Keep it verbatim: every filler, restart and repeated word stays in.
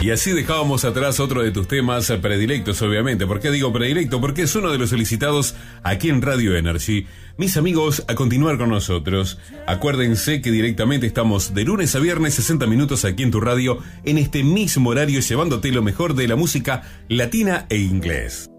Y así dejábamos atrás otro de tus temas predilectos, obviamente. ¿Por qué digo predilecto? Porque es uno de los solicitados aquí en Radio Energy. Mis amigos, a continuar con nosotros. Acuérdense que directamente estamos de lunes a viernes, sesenta minutos aquí en tu radio, en este mismo horario, llevándote lo mejor de la música latina e inglés.